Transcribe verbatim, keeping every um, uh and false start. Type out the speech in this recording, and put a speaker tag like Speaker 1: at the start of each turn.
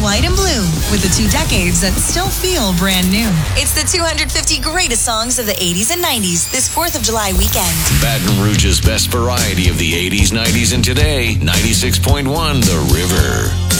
Speaker 1: white, and blue, with the two decades that still feel brand new. It's the two hundred fifty greatest songs of the eighties and nineties this fourth of July weekend.
Speaker 2: Baton Rouge's best variety of the eighties, nineties, and today. ninety-six point one The River.